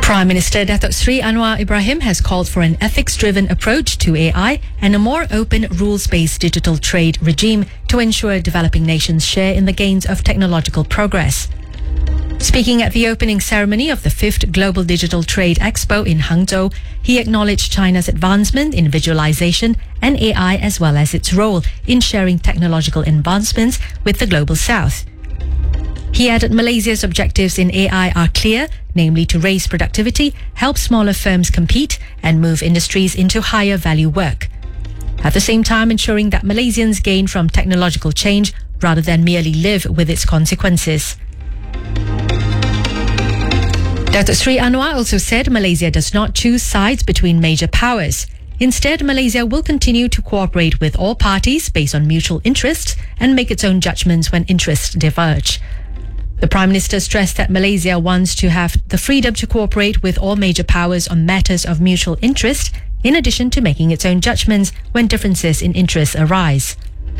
Prime Minister Datuk Sri Anwar Ibrahim has called for an ethics-driven approach to AI and a more open, rules-based digital trade regime to ensure developing nations share in the gains of technological progress. Speaking at the opening ceremony of the 5th Global Digital Trade Expo in Hangzhou, he acknowledged China's advancement in visualization and AI as well as its role in sharing technological advancements with the Global South. He added Malaysia's objectives in AI are clear, namely to raise productivity, help smaller firms compete and move industries into higher value work. At the same time, ensuring that Malaysians gain from technological change rather than merely live with its consequences. Datuk Sri Anwar also said Malaysia does not choose sides between major powers. Instead, Malaysia will continue to cooperate with all parties based on mutual interests and make its own judgments when interests diverge. The Prime Minister stressed that Malaysia wants to have the freedom to cooperate with all major powers on matters of mutual interest, in addition to making its own judgments when differences in interests arise.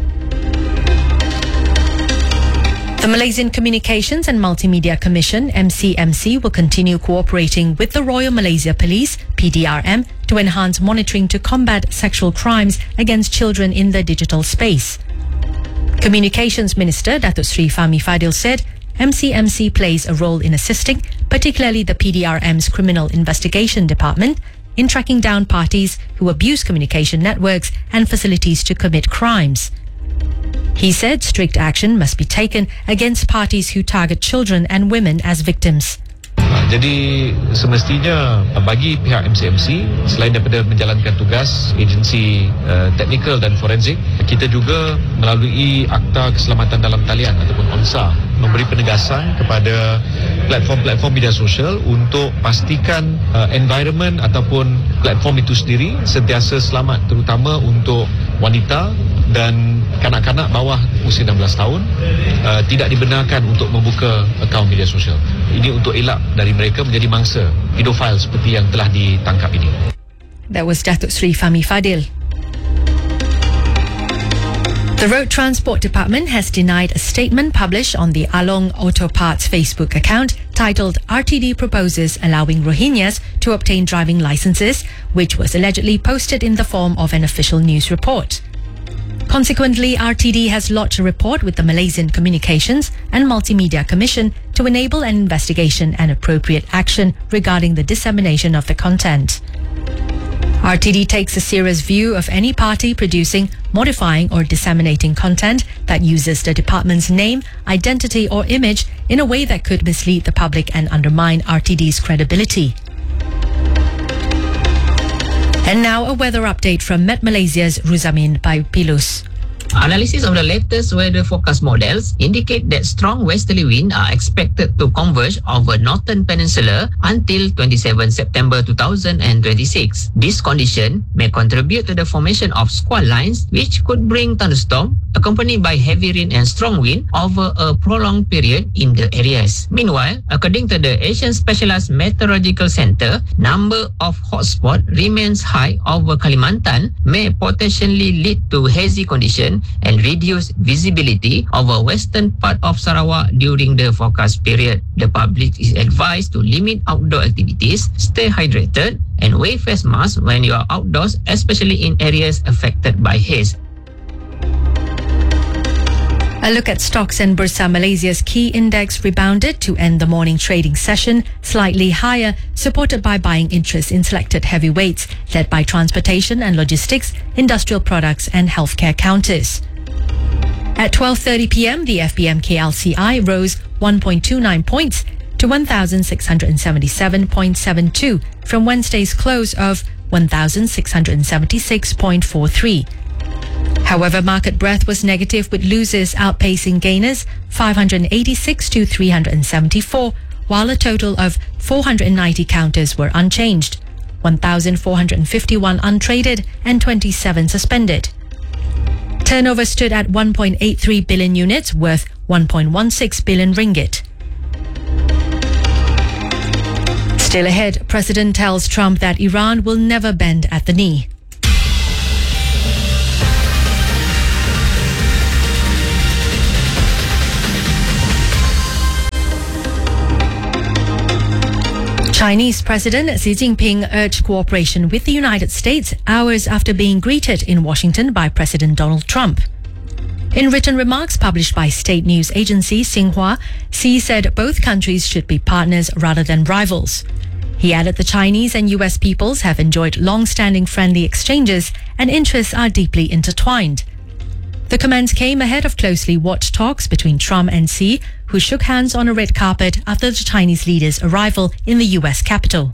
The Malaysian Communications and Multimedia Commission, MCMC, will continue cooperating with the Royal Malaysia Police, PDRM, to enhance monitoring to combat sexual crimes against children in the digital space. Communications Minister Datuk Sri Fahmi Fadil said MCMC plays a role in assisting, particularly the PDRM's Criminal Investigation Department, in tracking down parties who abuse communication networks and facilities to commit crimes. He said strict action must be taken against parties who target children and women as victims. Jadi semestinya bagi pihak MCMC, selain daripada menjalankan tugas agensi teknikal dan forensik, kita juga melalui Akta Keselamatan Dalam Talian ataupun ONSA memberi penegasan kepada platform-platform media sosial untuk pastikan environment ataupun platform itu sendiri sentiasa selamat, terutama untuk wanita dan kanak-kanak bawah usia 16 tahun tidak dibenarkan untuk membuka akaun media sosial. Ini untuk elak dari mereka menjadi mangsa pedofil seperti yang telah ditangkap ini. That was Datuk Sri Fahmi Fadil. The Road Transport Department has denied a statement published on the Along Auto Parts Facebook account titled RTD Proposes Allowing Rohingyas to Obtain Driving Licenses, which was allegedly posted in the form of an official news report. Consequently, RTD has lodged a report with the Malaysian Communications and Multimedia Commission to enable an investigation and appropriate action regarding the dissemination of the content. RTD takes a serious view of any party producing, modifying or disseminating content that uses the department's name, identity or image in a way that could mislead the public and undermine RTD's credibility. And now a weather update from Met Malaysia's Ruzamin Pilus. Analysis of the latest weather forecast models indicate that strong westerly winds are expected to converge over northern peninsula until 27 September 2026. This condition may contribute to the formation of squall lines, which could bring thunderstorm accompanied by heavy rain and strong wind over a prolonged period in the areas. Meanwhile, according to the Asian Specialized Meteorological Center, number of hotspots remains high over Kalimantan, may potentially lead to hazy condition and reduce visibility over western part of Sarawak during the forecast period. The public is advised to limit outdoor activities, stay hydrated, and wear face masks when you are outdoors, especially in areas affected by haze. A look at stocks and Bursa Malaysia's key index rebounded to end the morning trading session slightly higher, supported by buying interest in selected heavyweights, led by transportation and logistics, industrial products and healthcare counters. At 12:30 p.m, the FBM KLCI rose 1.29 points to 1,677.72 from Wednesday's close of 1,676.43. However, market breadth was negative, with losers outpacing gainers 586 to 374, while a total of 490 counters were unchanged, 1,451 untraded and 27 suspended. Turnover stood at 1.83 billion units, worth 1.16 billion ringgit. Still ahead, President tells Trump that Iran will never bend at the knee. Chinese President Xi Jinping urged cooperation with the United States hours after being greeted in Washington by President Donald Trump. In written remarks published by state news agency Xinhua, Xi said both countries should be partners rather than rivals. He added the Chinese and US peoples have enjoyed long-standing friendly exchanges and interests are deeply intertwined. The comments came ahead of closely watched talks between Trump and Xi, who shook hands on a red carpet after the Chinese leader's arrival in the US capital.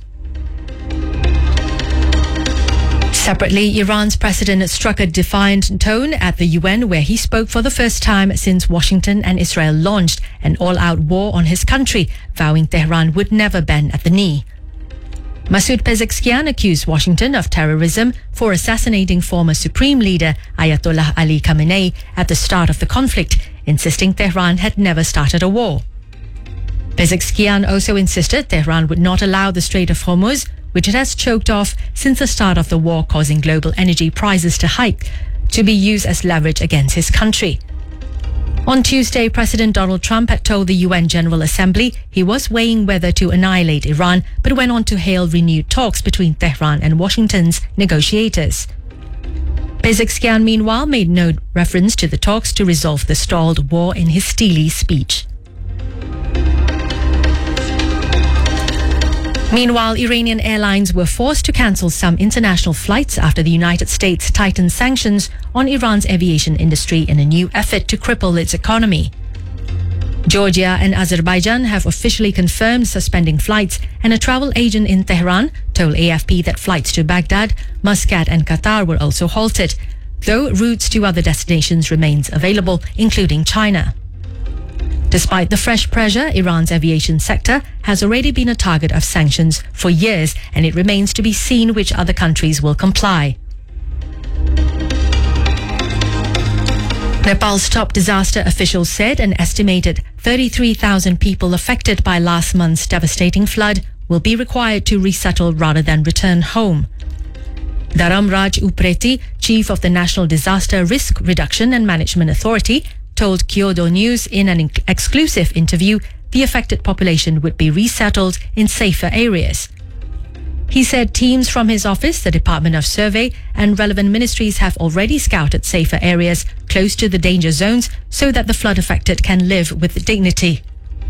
Separately, Iran's president struck a defiant tone at the UN, where he spoke for the first time since Washington and Israel launched an all-out war on his country, vowing Tehran would never bend at the knee. Masoud Pezeshkian accused Washington of terrorism for assassinating former Supreme Leader Ayatollah Ali Khamenei at the start of the conflict, insisting Tehran had never started a war. Pezeshkian also insisted Tehran would not allow the Strait of Hormuz, which it has choked off since the start of the war, causing global energy prices to hike, to be used as leverage against his country. On Tuesday, President Donald Trump had told the UN General Assembly he was weighing whether to annihilate Iran, but went on to hail renewed talks between Tehran and Washington's negotiators. Pezeshkian, meanwhile, made no reference to the talks to resolve the stalled war in his steely speech. Meanwhile, Iranian airlines were forced to cancel some international flights after the United States tightened sanctions on Iran's aviation industry in a new effort to cripple its economy. Georgia and Azerbaijan have officially confirmed suspending flights, and a travel agent in Tehran told AFP that flights to Baghdad, Muscat and Qatar were also halted, though routes to other destinations remains available, including China. Despite the fresh pressure, Iran's aviation sector has already been a target of sanctions for years, and it remains to be seen which other countries will comply. Nepal's top disaster officials said an estimated 33,000 people affected by last month's devastating flood will be required to resettle rather than return home. Dharam Raj Upreti, chief of the National Disaster Risk Reduction and Management Authority, told Kyodo News in an exclusive interview the affected population would be resettled in safer areas. He said teams from his office, the Department of Survey, and relevant ministries have already scouted safer areas close to the danger zones so that the flood affected can live with dignity.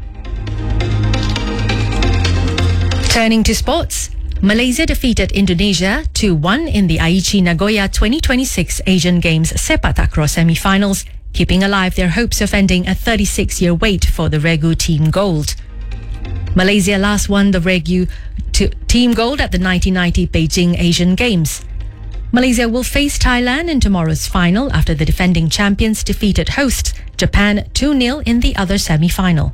Turning to sports, Malaysia defeated Indonesia 2-1 in the Aichi Nagoya 2026 Asian Games Sepak Takraw semi-finals, keeping alive their hopes of ending a 36-year wait for the Regu Team Gold. Malaysia last won the Regu Team Gold at the 1990 Beijing Asian Games. Malaysia will face Thailand in tomorrow's final after the defending champions defeated hosts Japan 2-0 in the other semi-final.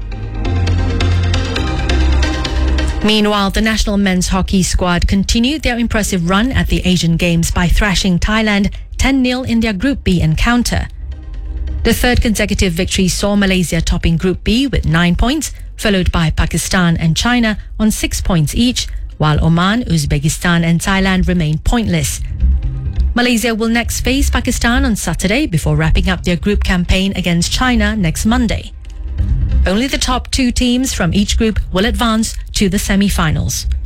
Meanwhile, the national men's hockey squad continued their impressive run at the Asian Games by thrashing Thailand 10-0 in their Group B encounter. The third consecutive victory saw Malaysia topping Group B with 9 points, followed by Pakistan and China on 6 points each, while Oman, Uzbekistan and Thailand remain pointless. Malaysia will next face Pakistan on Saturday before wrapping up their group campaign against China next Monday. Only the top 2 teams from each group will advance to the semi-finals.